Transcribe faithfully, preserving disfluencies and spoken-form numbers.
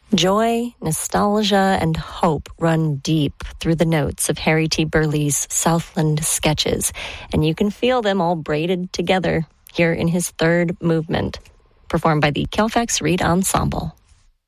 Joy, nostalgia, and hope run deep through the notes of Harry T. Burleigh's Southland sketches, and you can feel them all braided together here in his third movement, performed by the Koufax Reed Ensemble.